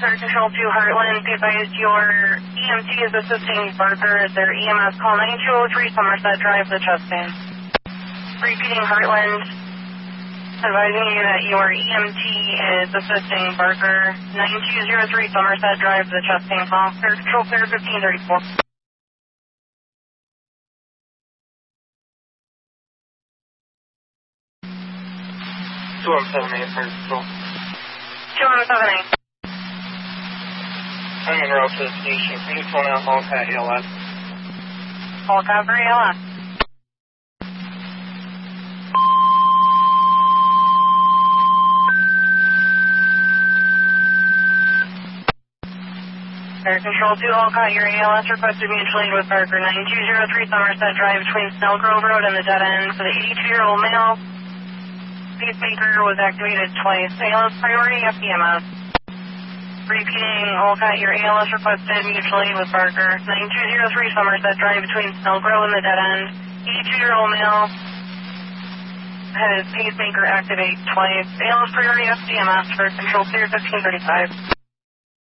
Fire Control to Heartland, be advised your EMT is assisting Barker at their EMS call 9203 Somerset Drive, the chest pain. Repeating Heartland, advising you that your EMT is assisting Barker 9203 Somerset Drive, the chest pain call. Fire Control clear 1534. 217 Fire Control. 217. I'm en route to the station. Can you phone out Hallcat ALS? Hallcat for ALS. Fire Control to Hallcat, your ALS requested mutual aid with Barker 9203 Somerset Drive between Snell Grove Road and the dead end for the 82-year-old male. Pacemaker was activated twice. ALS priority FDMS. Repeating, Hallcat, your ALS requested mutual aid with Barker 9203 Somerset Drive between Snell Grove and the dead end. 82-year-old male had his pacemaker activate twice. ALS priority FDMS for control clear 1535.